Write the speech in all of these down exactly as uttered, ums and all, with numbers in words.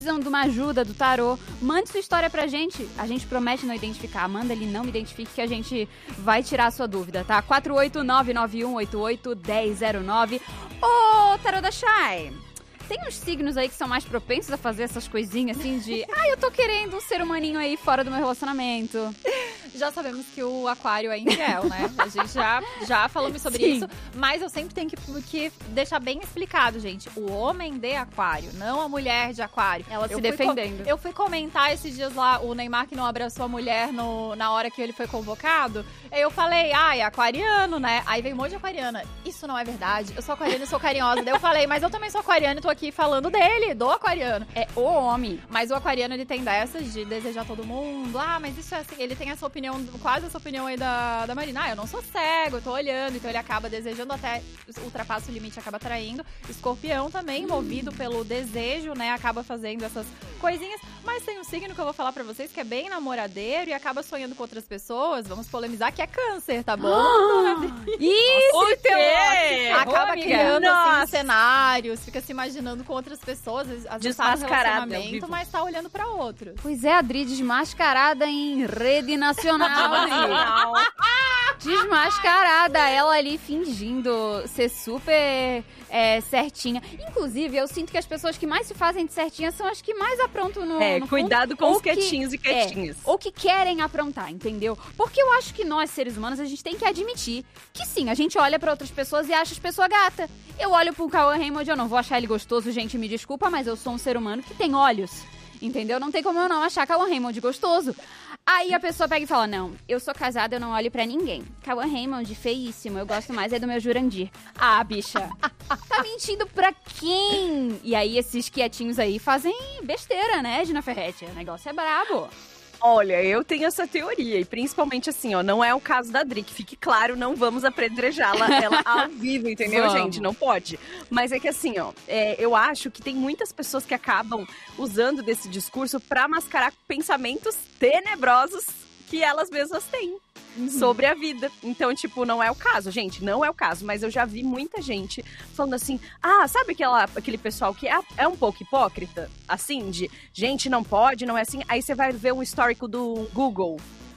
precisam de uma ajuda do tarô, mande sua história pra gente. A gente promete não identificar. Manda ali, não me identifique, que a gente vai tirar a sua dúvida, tá? quatro oito nove nove um oito oito um zero zero nove. Ô, Tarô da Chay, tem uns signos aí que são mais propensos a fazer essas coisinhas assim de... Ah, eu tô querendo um ser humaninho aí fora do meu relacionamento. Já sabemos que o aquário é infiel, né? A gente já, já falamos sobre Sim. isso. Mas eu sempre tenho que, que deixar bem explicado, gente. O homem de aquário, não a mulher de aquário. Ela se eu defendendo. Com, eu fui comentar esses dias lá, o Neymar que não abraçou a mulher no, na hora que ele foi convocado. Aí eu falei, ah, é aquariano, né? Aí veio um monte de aquariana. Isso não é verdade. Eu sou aquariana e sou carinhosa. Daí eu falei, mas eu também sou aquariana e tô aqui falando dele, do aquariano. É o homem. Mas o aquariano, ele tem dessas de desejar todo mundo. Ah, mas isso é assim, ele tem essa opinião, quase essa opinião aí da, da Marina. Ah, eu não sou cego, eu tô olhando. Então ele acaba desejando até, ultrapassa o limite, acaba traindo. Escorpião também, movido pelo desejo, né? Acaba fazendo essas coisinhas. Mas tem um signo que eu vou falar pra vocês que é bem namoradeiro e acaba sonhando com outras pessoas. Vamos polemizar, que é câncer, tá bom? Isso, quê? Acaba Ô, amiga. criando Nossa. assim, cenários, fica se imaginando com outras pessoas, às vezes tá no Desmascarada, ao relacionamento, vivo. mas tá olhando pra outros. Pois é, Adri, desmascarada em rede nacional. Adri. Desmascarada, ela ali fingindo ser super é, certinha. Inclusive, eu sinto que as pessoas que mais se fazem de certinha são as que mais aprontam no, É, no cuidado fundo, com ou os quietinhos que, e quietinhas. É, ou que querem aprontar, entendeu? Porque eu acho que nós, seres humanos, a gente tem que admitir que sim, a gente olha pra outras pessoas e acha as pessoas gata. Eu olho pro Cauã Raymond, eu não vou achar ele gostoso, gente, me desculpa, mas eu sou um ser humano que tem olhos. Entendeu? Não tem como eu não achar Cauã Raymond gostoso. Aí a pessoa pega e fala, não, eu sou casada, eu não olho pra ninguém. Cauã Raymond, feíssimo, eu gosto mais é do meu Jurandir. Ah, bicha, tá mentindo pra quem? E aí esses quietinhos aí fazem besteira, né, Gina Ferretti? O negócio é brabo. Olha, eu tenho essa teoria, e principalmente assim, ó, não é o caso da Dri, que fique claro, não vamos apedrejá-la ela ao vivo, entendeu, Vamos. gente? Não pode. Mas é que assim, ó, é, eu acho que tem muitas pessoas que acabam usando desse discurso pra mascarar pensamentos tenebrosos que elas mesmas têm. Uhum. Sobre a vida. Então, tipo, não é o caso, gente, não é o caso, mas eu já vi muita gente falando assim, ah, sabe aquela, aquele pessoal que é, é um pouco hipócrita, assim, de gente, não pode, não é assim, aí você vai ver um histórico do Google,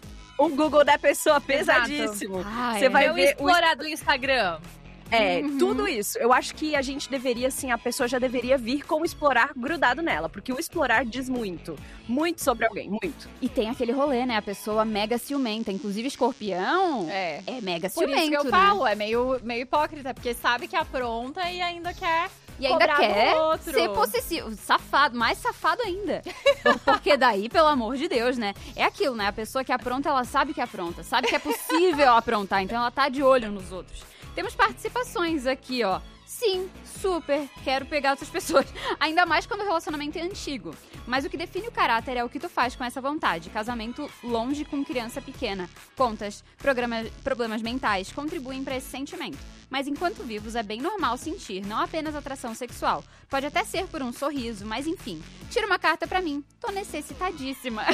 o Google da pessoa pesadíssimo. Ah, Você é. vai Eu ver o explorar do Instagram. É, Uhum. tudo isso. Eu acho que a gente deveria, assim, a pessoa já deveria vir com o explorar grudado nela, porque o explorar diz muito. Muito sobre alguém, muito. E tem aquele rolê, né, a pessoa mega ciumenta, inclusive escorpião É. é mega Por ciumento, isso que eu né? falo, é meio, meio hipócrita, porque sabe que apronta e ainda quer E ainda cobrar quer do outro. ser possessivo, safado, mais safado ainda. Porque daí, pelo amor de Deus, né? É aquilo, né? A pessoa que apronta, ela sabe que apronta, sabe que é possível aprontar, então ela tá de olho nos outros. Temos participações aqui, ó. Sim, super, quero pegar outras pessoas. Ainda mais quando o relacionamento é antigo. Mas o que define o caráter é o que tu faz com essa vontade. Casamento longe com criança pequena. Contas, programa, problemas mentais contribuem para esse sentimento. Mas enquanto vivos é bem normal sentir, não apenas atração sexual. Pode até ser por um sorriso, mas enfim. Tira uma carta pra mim. Tô necessitadíssima.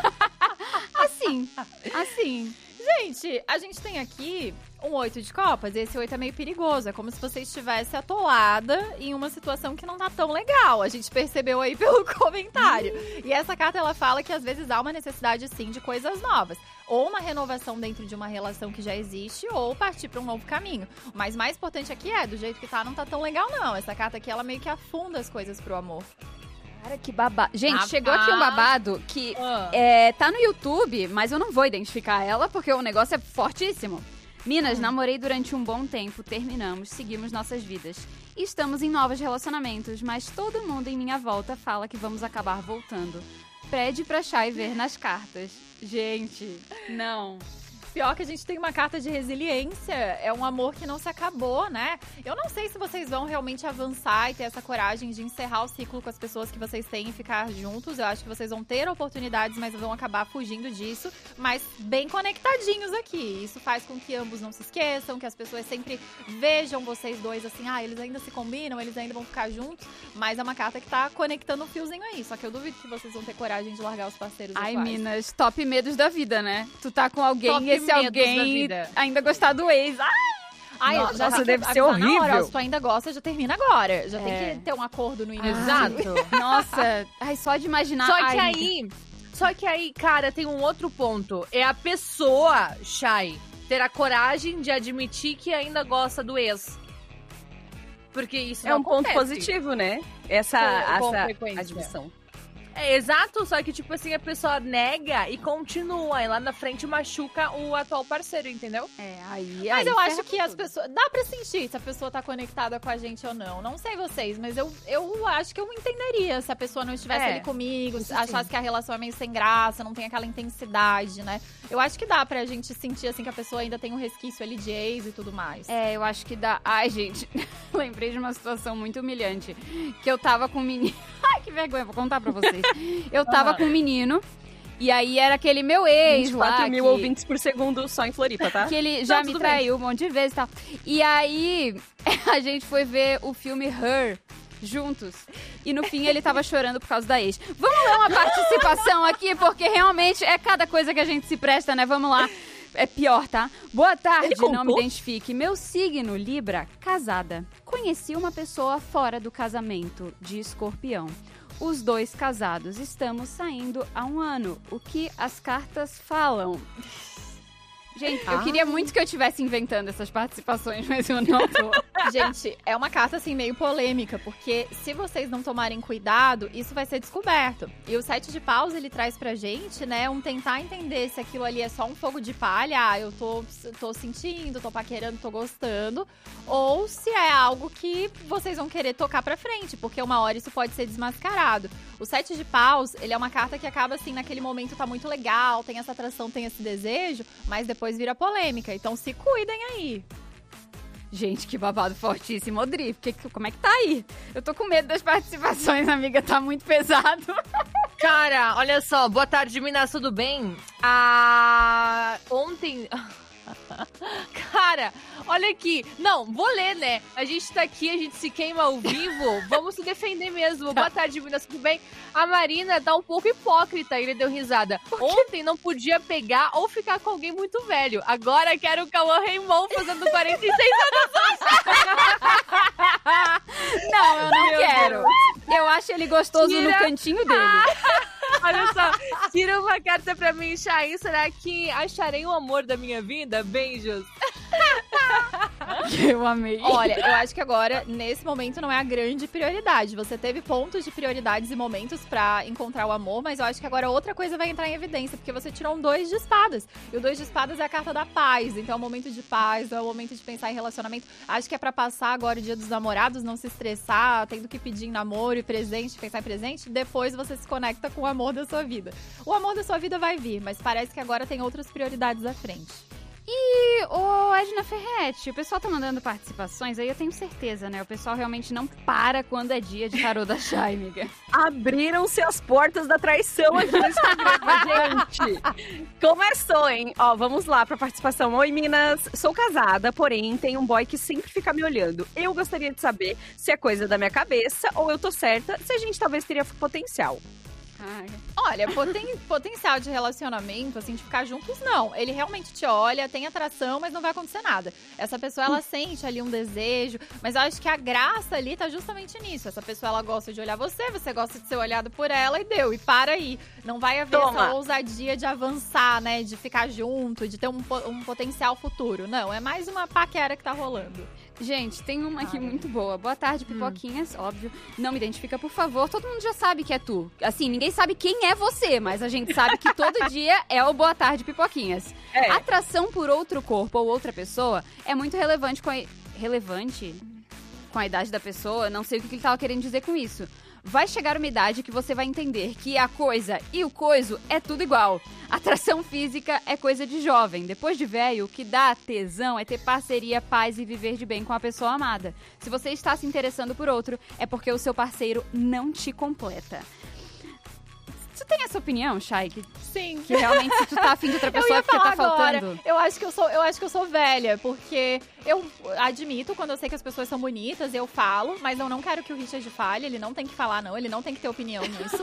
Assim, assim. Gente, a gente tem aqui um oito de copas, e esse oito é meio perigoso. É como se você estivesse atolada em uma situação que não tá tão legal. A gente percebeu aí pelo comentário. E essa carta, ela fala que às vezes há uma necessidade, sim, de coisas novas. Ou uma renovação dentro de uma relação que já existe, ou partir para um novo caminho. Mas mais importante aqui é, do jeito que tá, não tá tão legal, não. Essa carta aqui, ela meio que afunda as coisas pro amor. Cara, que babado. Gente, Babado. chegou aqui um babado que Ah. é, tá no YouTube, mas eu não vou identificar ela porque o negócio é fortíssimo. Minas, namorei durante um bom tempo, terminamos, seguimos nossas vidas. E estamos em novos relacionamentos, mas todo mundo em minha volta fala que vamos acabar voltando. Pede pra Chay ver nas cartas. Gente, não. Pior que a gente tem uma carta de resiliência, é um amor que não se acabou, né? Eu não sei se vocês vão realmente avançar e ter essa coragem de encerrar o ciclo com as pessoas que vocês têm e ficar juntos. Eu acho que vocês vão ter oportunidades, mas vão acabar fugindo disso. Mas bem conectadinhos aqui. Isso faz com que ambos não se esqueçam, que as pessoas sempre vejam vocês dois assim, ah, eles ainda se combinam, eles ainda vão ficar juntos. Mas é uma carta que tá conectando um fiozinho aí. Só que eu duvido que vocês vão ter coragem de largar os parceiros Ai, atuais. Minas, top medos da vida, né? Tu tá com alguém Top e esse medos da alguém vida. ainda gostar do ex. Ai, Ai, Nossa, já tem que deve ser avisar na hora, horrível. ó, se tu ainda gosta, já termina agora. Já É. tem que ter um acordo no início. Exato. Nossa, ai, só de imaginar. Só ai, que aí, só que aí, cara, tem um outro ponto. É a pessoa, Chay, ter a coragem de admitir que ainda gosta do ex. Porque isso É não um ponto acontece. positivo, né? Essa, Com- com essa frequência. admissão. É, exato, só que, tipo assim, a pessoa nega e continua. E lá na frente machuca o atual parceiro, entendeu? É, aí. Mas aí eu ferra acho que com as tudo. pessoas. Dá pra sentir se a pessoa tá conectada com a gente ou não. Não sei vocês, mas eu, eu acho que eu entenderia se a pessoa não estivesse É, ali comigo, isso achasse sim. que a relação é meio sem graça, não tem aquela intensidade, né? Eu acho que dá pra gente sentir assim que a pessoa ainda tem um resquício ali de ex e tudo mais. É, eu acho que dá. Ai, gente, lembrei de uma situação muito humilhante. Que eu tava com um menino. Ai, que vergonha, vou contar pra vocês. Eu tava com um menino. E aí era aquele meu ex vinte e lá. quatro mil que... ouvintes por segundo só em Floripa, tá? Que ele já Não, me tudo traiu um monte de vezes e tal. E aí, a gente foi ver o filme Her juntos. E no fim ele tava chorando por causa da ex. Vamos ler uma participação aqui, porque realmente é cada coisa que a gente se presta, né? Vamos lá. É pior, tá? Boa tarde, Ele contou? não me identifique. Meu signo, Libra, casada. Conheci uma pessoa fora do casamento, de Escorpião. Os dois casados estamos saindo há um ano. O que as cartas falam? Gente, eu Ah. queria muito que eu estivesse inventando essas participações, mas eu não tô. Gente, é uma carta assim meio polêmica, porque se vocês não tomarem cuidado, isso vai ser descoberto. E o sete de paus, ele traz pra gente, né, um tentar entender se aquilo ali é só um fogo de palha, ah, eu tô, tô sentindo, tô paquerando, tô gostando, ou se é algo que vocês vão querer tocar pra frente, porque uma hora isso pode ser desmascarado. O sete de paus, ele é uma carta que acaba assim, naquele momento tá muito legal, tem essa atração, tem esse desejo, mas depois vira polêmica, então se cuidem aí. Gente, que babado fortíssimo. Odri, que, como é que tá aí? Eu tô com medo das participações, amiga, tá muito pesado. Cara, olha só, boa tarde, Minas, tudo bem? Ah, ontem... Cara, olha aqui. Não, vou ler, né? A gente tá aqui, a gente se queima ao vivo. Vamos se defender mesmo. Boa tarde, Minas, tudo bem? A Marina tá um pouco hipócrita, ele deu risada. Ontem não podia pegar ou ficar com alguém muito velho. Agora quero o Cauã Raymond fazendo quarenta e seis Não, eu não Meu quero. Eu acho ele gostoso Tira. no cantinho dele. Olha só, tira uma carta pra mim, Chay. Será que acharei o amor da minha vida? Beijos. Eu amei. Olha, eu acho que agora, nesse momento, não é a grande prioridade. Você teve pontos de prioridades e momentos pra encontrar o amor, mas eu acho que agora outra coisa vai entrar em evidência, porque você tirou um dois de espadas. E o dois de espadas é a carta da paz. Então é o momento de paz, é o momento de pensar em relacionamento. Acho que é pra passar agora o dia dos namorados, não se estressar, tendo que pedir em namoro e presente, pensar em presente. Depois você se conecta com o amor da sua vida. O amor da sua vida vai vir, mas parece que agora tem outras prioridades à frente. E, ô, Edna Ferretti, o pessoal tá mandando participações, aí eu tenho certeza, né? O pessoal realmente não para quando é dia de tarô da Chay, amiga. Abriram-se as portas da traição aqui no Instagram, gente. Começou, hein? Ó, vamos lá pra participação. Oi, Minas. Sou casada, porém tem um boy que sempre fica me olhando. Eu gostaria de saber se é coisa da minha cabeça ou eu tô certa, se a gente talvez teria potencial. Ai. Olha, poten- potencial de relacionamento, assim, de ficar juntos, não. Ele realmente te olha, tem atração, mas não vai acontecer nada. Essa pessoa, ela sente ali um desejo, mas eu acho que a graça ali tá justamente nisso. Essa pessoa, ela gosta de olhar você, você gosta de ser olhado por ela e deu. E para aí. Não vai haver Toma. essa ousadia de avançar, né? De ficar junto, de ter um, po- um potencial futuro. Não, é mais uma paquera que tá rolando. Gente, tem uma aqui Ai. muito boa. Boa tarde, pipoquinhas. Óbvio. Não me identifica, por favor. Todo mundo já sabe que é tu. Assim, ninguém sabe quem é você, mas a gente sabe que todo dia é o boa tarde, pipoquinhas. É. Atração por outro corpo ou outra pessoa é muito relevante com a... Relevante? Com a idade da pessoa? Não sei o que ele tava querendo dizer com isso. Vai chegar uma idade que você vai entender que a coisa e o coiso é tudo igual. Atração física é coisa de jovem. Depois de velho, o que dá tesão é ter parceria, paz e viver de bem com a pessoa amada. Se você está se interessando por outro, é porque o seu parceiro não te completa. Você tem essa opinião, Chay? Que, Sim. que realmente se tu tá afim de outra Eu pessoa ia é porque falar tá agora. faltando? Eu acho que eu sou, eu acho que eu sou velha, porque eu admito quando eu sei que as pessoas são bonitas, eu falo, mas eu não quero que o Richard fale, ele não tem que falar, não, ele não tem que ter opinião nisso.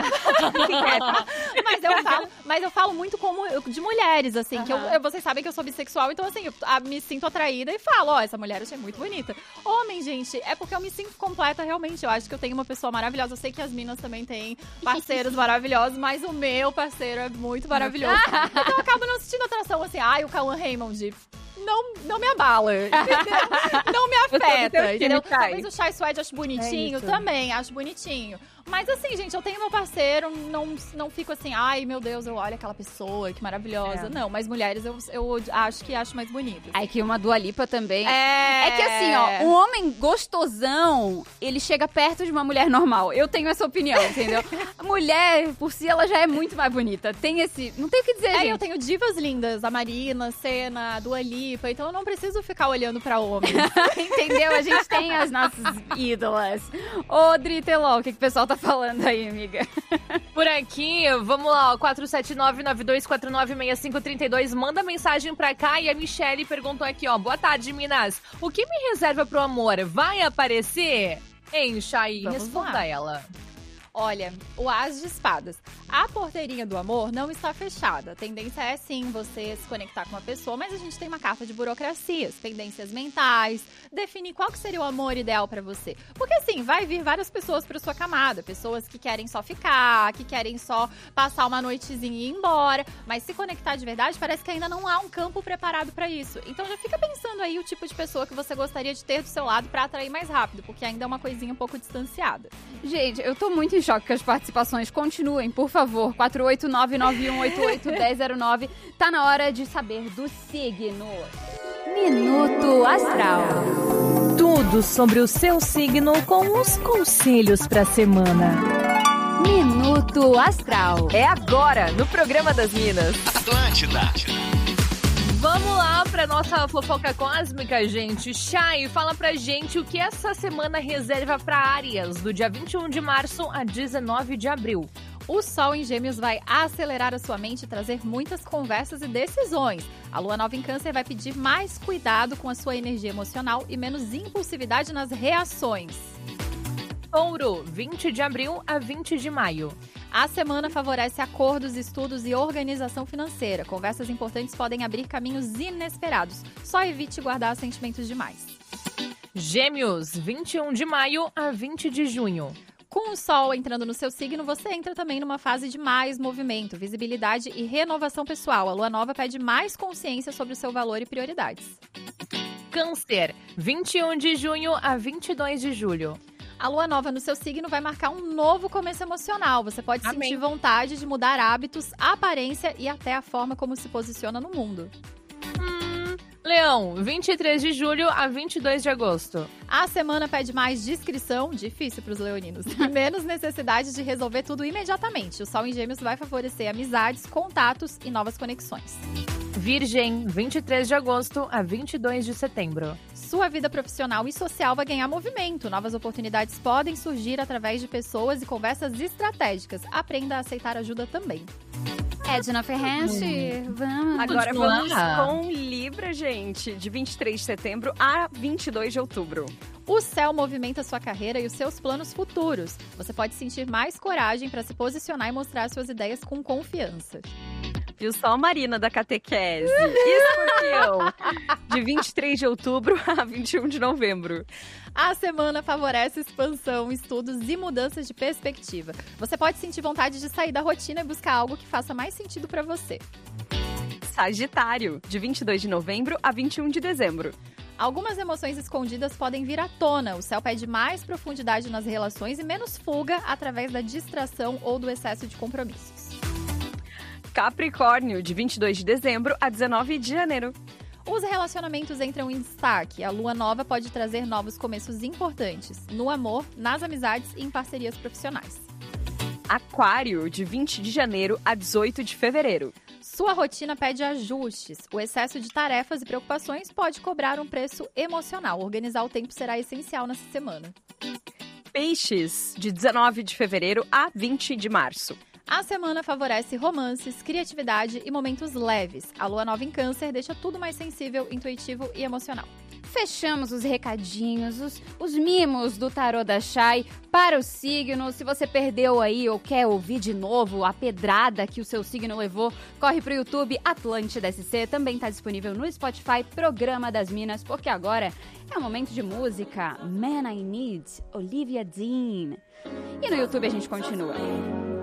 mas, eu falo, mas eu falo muito como de mulheres, assim, uhum. que eu, eu, vocês sabem que eu sou bissexual, então assim, eu a, me sinto atraída e falo, ó, oh, essa mulher eu achei muito bonita. Homem, gente, é porque eu me sinto completa realmente, eu acho que eu tenho uma pessoa maravilhosa, eu sei que as minas também têm parceiros maravilhosos, mas o meu parceiro é muito maravilhoso. Então eu acabo não sentindo atração, assim, ai, o Cauã Raymond... Não, não me abala, entendeu? Não me afeta, entendeu? Talvez o Chai Suede acho bonitinho, é também acho bonitinho. Mas assim, gente, eu tenho meu parceiro, não, não fico assim, ai, meu Deus, eu olho aquela pessoa, que maravilhosa. É. Não, mas mulheres eu, eu acho que acho mais bonitas. Aí que uma Dua Lipa também. É... é que assim, ó, um homem gostosão, ele chega perto de uma mulher normal. Eu tenho essa opinião, entendeu? A mulher, por si, ela já é muito mais bonita. Tem esse... Não tem o que dizer, é, gente. eu tenho divas lindas, a Marina, a Senna, a Dua Lipa, então eu não preciso ficar olhando pra homens. Entendeu? A gente tem as nossas ídolas. Ô, Dri Teló, o que, que o pessoal tá falando aí, amiga? Por aqui, vamos lá, ó, quatro sete nove, nove dois quatro nove, seis cinco três dois, manda mensagem pra cá e a Michelle perguntou aqui, ó, boa tarde, Minas, o que me reserva pro amor? Vai aparecer? Hein, Chay, responda lá. Ela. Olha, o As de Espadas. A porteirinha do amor não está fechada. A tendência é, sim, você se conectar com uma pessoa, mas a gente tem uma carta de burocracias, pendências mentais, definir qual que seria o amor ideal pra você. Porque, assim, vai vir várias pessoas pra sua camada. Pessoas que querem só ficar, que querem só passar uma noitezinha e ir embora. Mas se conectar de verdade, parece que ainda não há um campo preparado pra isso. Então já fica pensando aí o tipo de pessoa que você gostaria de ter do seu lado pra atrair mais rápido, porque ainda é uma coisinha um pouco distanciada. Gente, eu tô muito em choque que as participações continuem, por favor. quatro oito nove, nove um oito oito, um zero zero nove. Tá na hora de saber do signo. Minuto Astral. Tudo sobre o seu signo com os conselhos pra semana. Minuto Astral. É agora, no programa das Minas. Atlântida. Vamos lá pra nossa fofoca cósmica, gente. Chay, fala pra gente o que essa semana reserva pra Áries, do dia vinte e um de março a dezenove de abril. O Sol em Gêmeos vai acelerar a sua mente e trazer muitas conversas e decisões. A Lua Nova em Câncer vai pedir mais cuidado com a sua energia emocional e menos impulsividade nas reações. Touro, vinte de abril a vinte de maio. A semana favorece acordos, estudos e organização financeira. Conversas importantes podem abrir caminhos inesperados. Só evite guardar sentimentos demais. Gêmeos, vinte e um de maio a vinte de junho. Com o Sol entrando no seu signo, você entra também numa fase de mais movimento, visibilidade e renovação pessoal. A Lua Nova pede mais consciência sobre o seu valor e prioridades. Câncer, vinte e um de junho a vinte e dois de julho. A Lua Nova no seu signo vai marcar um novo começo emocional. Você pode Amém. sentir vontade de mudar hábitos, aparência e até a forma como se posiciona no mundo. Hum, Leão, vinte e três de julho a vinte e dois de agosto. A semana pede mais discrição, difícil para os leoninos, e menos necessidade de resolver tudo imediatamente. O Sol em Gêmeos vai favorecer amizades, contatos e novas conexões. Virgem, vinte e três de agosto a vinte e dois de setembro. Sua vida profissional e social vai ganhar movimento. Novas oportunidades podem surgir através de pessoas e conversas estratégicas. Aprenda a aceitar ajuda também. Edna Ferrante, hum. vamos. Agora continuar. vamos com Libra, gente, de vinte e três de setembro a vinte e dois de outubro. O céu movimenta sua carreira e os seus planos futuros. Você pode sentir mais coragem para se posicionar e mostrar suas ideias com confiança. Viu só a Marina da catequese. Escorpião, de vinte e três de outubro a vinte e um de novembro. A semana favorece expansão, estudos e mudanças de perspectiva. Você pode sentir vontade de sair da rotina e buscar algo que faça mais sentido para você. Sagitário, de vinte e dois de novembro a vinte e um de dezembro. Algumas emoções escondidas podem vir à tona. O céu pede mais profundidade nas relações e menos fuga através da distração ou do excesso de compromissos. Capricórnio, de vinte e dois de dezembro a dezenove de janeiro. Os relacionamentos entram em destaque. A lua nova pode trazer novos começos importantes, no amor, nas amizades e em parcerias profissionais. Aquário, de vinte de janeiro a dezoito de fevereiro. Sua rotina pede ajustes. O excesso de tarefas e preocupações pode cobrar um preço emocional. Organizar o tempo será essencial nessa semana. Peixes, de dezenove de fevereiro a vinte de março. A semana favorece romances, criatividade e momentos leves. A lua nova em Câncer deixa tudo mais sensível, intuitivo e emocional. Fechamos os recadinhos, os, os mimos do tarô da Chay para o signo. Se você perdeu aí ou quer ouvir de novo a pedrada que o seu signo levou, corre pro YouTube Atlântida S C. Também tá disponível no Spotify, Programa das Minas, porque agora é um momento de música. Man I Need, Olivia Dean. E no YouTube a gente continua.